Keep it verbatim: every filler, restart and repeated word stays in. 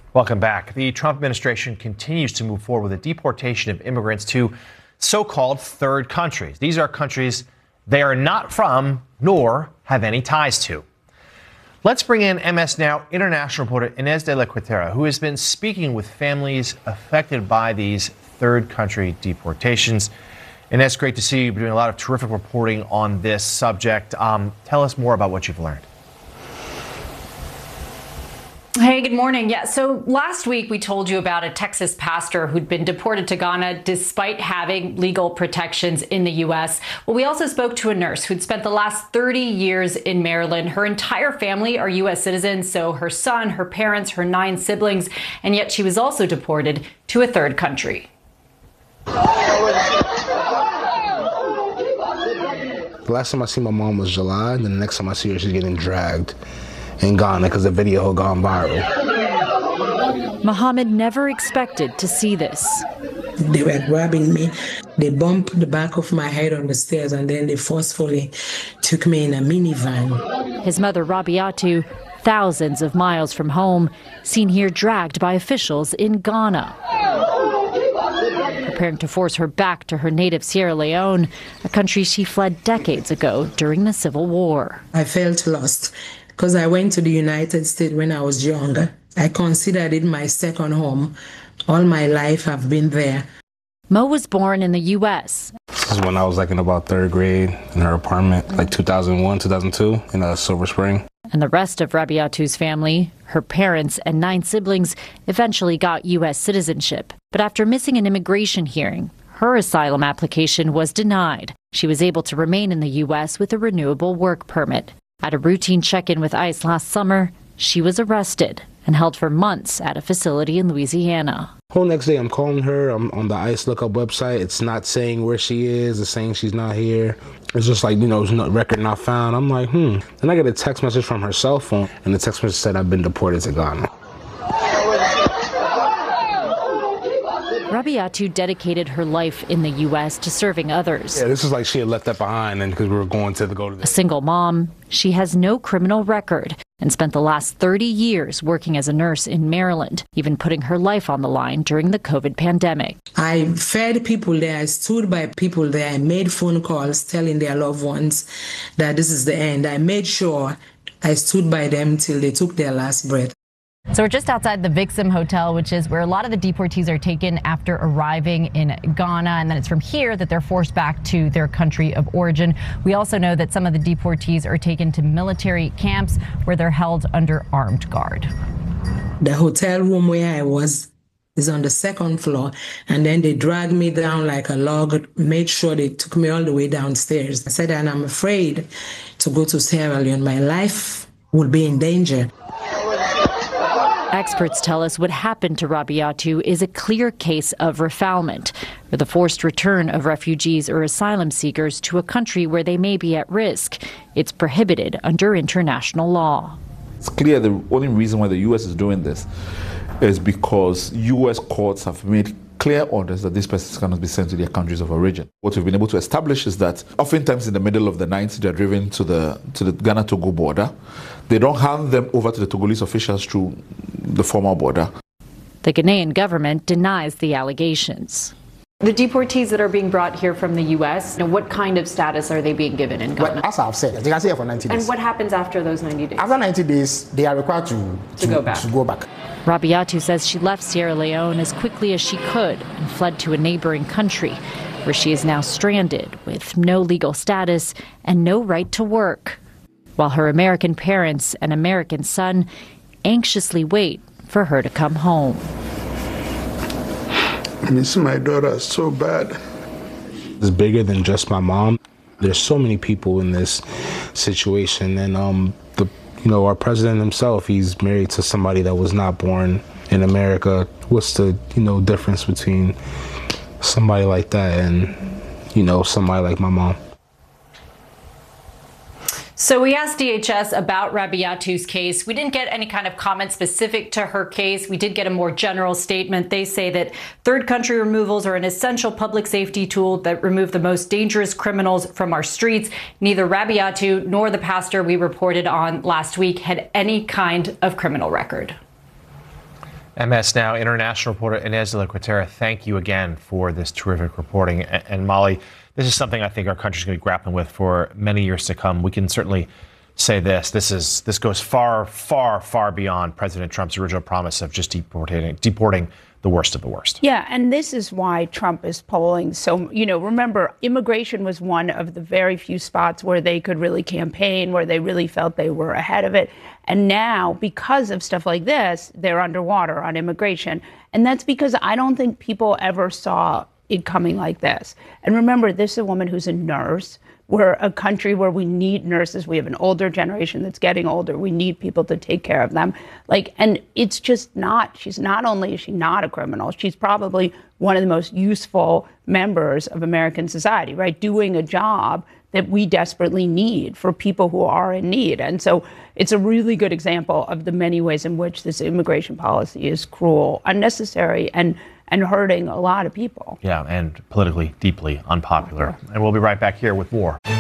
Welcome back. The Trump administration continues to move forward with the deportation of immigrants to so-called third countries. These are countries they are not from nor have any ties to. Let's bring in M S Now international reporter Inez de la Cuetara, who has been speaking with families affected by these third country deportations. Inez, great to see you. You've been doing a lot of terrific reporting on this subject. Um, tell us more about what you've learned. Hey, good morning. Yeah, so last week we told you about a Texas pastor who'd been deported to Ghana despite having legal protections in the U S. Well, we also spoke to a nurse who'd spent the last thirty years in Maryland. Her entire family are U S citizens, so her son, her parents, her nine siblings, and yet she was also deported to a third country. The last time I see my mom was July, and then the next time I see her, she's getting dragged in Ghana because the video had gone viral. Mohammed never expected to see this. They were grabbing me. They bumped the back of my head on the stairs, and then they forcefully took me in a minivan. His mother, Rabiatu, thousands of miles from home, seen here dragged by officials in Ghana, preparing to force her back to her native Sierra Leone, a country she fled decades ago during the Civil War. I felt lost because I went to the United States when I was younger. I considered it my second home. All my life I've been there. Mo was born in the U S. This is when I was like in about third grade in her apartment, like two thousand one, two thousand two in uh, Silver Spring. And the rest of Rabiatu's family, her parents and nine siblings, eventually got U S citizenship. But after missing an immigration hearing, her asylum application was denied. She was able to remain in the U S with a renewable work permit. At a routine check-in with ICE last summer, she was arrested and held for months at a facility in Louisiana. Whole next day I'm calling her. I'm on the ICE lookup website. It's not saying where she is. It's saying she's not here. It's just like, you know, no record not found. I'm like, hmm. Then I get a text message from her cell phone, and the text message said I've been deported to Ghana. Rabiatu dedicated her life in the U S to serving others. Yeah, this is like she had left that behind, and because we were going to the, go to the... A single mom, she has no criminal record and spent the last thirty years working as a nurse in Maryland, even putting her life on the line during the COVID pandemic. I fed people there. I stood by people there. I made phone calls telling their loved ones that this is the end. I made sure I stood by them till they took their last breath. So we're just outside the Vixim Hotel, which is where a lot of the deportees are taken after arriving in Ghana. And then it's from here that they're forced back to their country of origin. We also know that some of the deportees are taken to military camps where they're held under armed guard. The hotel room where I was is on the second floor. And then they dragged me down like a log, made sure they took me all the way downstairs. I said, and I'm afraid to go to Sierra Leone. My life will be in danger. Experts tell us what happened to Rabiatu is a clear case of refoulement, or the forced return of refugees or asylum seekers to a country where they may be at risk. It's prohibited under international law. It's clear the only reason why the U S is doing this is because U S courts have made clear orders that these persons cannot be sent to their countries of origin. What we've been able to establish is that oftentimes in the middle of the night, they're driven to the to the Ghana-Togo border. They don't hand them over to the Togolese officials through the formal border. The Ghanaian government denies the allegations. The deportees that are being brought here from the U S, you know, what kind of status are they being given in Ghana? Well, as I've said, they can stay here for ninety days. And what happens after those ninety days? After ninety days, they are required to, to, to, go, back. to go back. Rabiatu says she left Sierra Leone as quickly as she could and fled to a neighboring country, where she is now stranded with no legal status and no right to work, while her American parents and American son anxiously wait for her to come home. I miss my daughter so bad. It's bigger than just my mom. There's so many people in this situation, and um, the you know our president himself, he's married to somebody that was not born in America. What's the you know difference between somebody like that and you know somebody like my mom? So we asked D H S about Rabiatu's case. We didn't get any kind of comment specific to her case. We did get a more general statement. They say that third country removals are an essential public safety tool that remove the most dangerous criminals from our streets. Neither Rabiatu nor the pastor we reported on last week had any kind of criminal record. M S Now international reporter Inez de la Cuetara, thank you again for this terrific reporting. And, and Molly, this is something I think our country's going to be grappling with for many years to come. We can certainly say this. This is this goes far, far, far beyond President Trump's original promise of just deporting, deporting the worst of the worst. Yeah, and this is why Trump is polling so, you know, remember, immigration was one of the very few spots where they could really campaign, where they really felt they were ahead of it. And now, because of stuff like this, they're underwater on immigration. And that's because I don't think people ever saw it coming like this. And remember, this is a woman who's a nurse. We're a country where we need nurses. We have an older generation that's getting older. We need people to take care of them. Like, and it's just not, she's not only is she not a criminal, she's probably one of the most useful members of American society, right? Doing a job that we desperately need for people who are in need. And so it's a really good example of the many ways in which this immigration policy is cruel, unnecessary, and and hurting a lot of people. Yeah, and politically deeply unpopular. And we'll be right back here with more.